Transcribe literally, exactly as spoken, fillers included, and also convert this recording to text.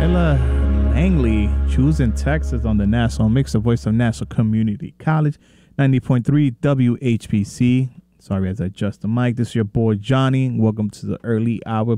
Nyla Langley, choosing Texas on the National Mix, the voice of National Community College, ninety point three W H P C. Sorry as I adjust the mic. This is your boy Johnny. Welcome to the early hour